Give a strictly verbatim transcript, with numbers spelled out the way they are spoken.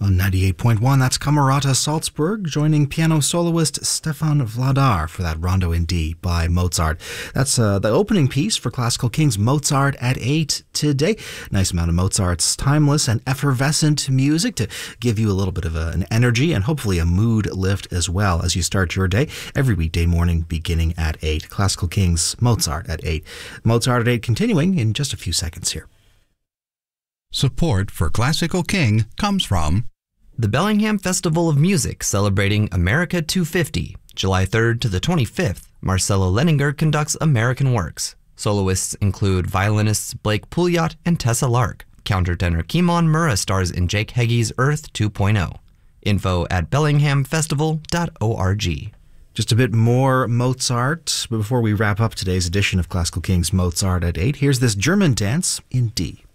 On ninety-eight point one, that's Camerata Salzburg, joining piano soloist Stefan Vladar for that Rondo in D by Mozart. That's uh, the opening piece for Classical Kings Mozart at eight today. Nice amount of Mozart's timeless and effervescent music to give you a little bit of a, an energy and hopefully a mood lift as well as you start your day every weekday morning beginning at eight. Classical Kings Mozart at eight. Mozart at eight continuing in just a few seconds here. Support for Classical King comes from the Bellingham Festival of Music celebrating America two fifty. July third to the twenty-fifth, Marcelo Leninger conducts American Works. Soloists include violinists Blake Pouliot and Tessa Lark. Countertenor Kimon Murrah stars in Jake Heggie's Earth two point oh. Info at bellingham festival dot org. Just a bit more Mozart, but before we wrap up today's edition of Classical Kings Mozart at eight, here's this German dance in D.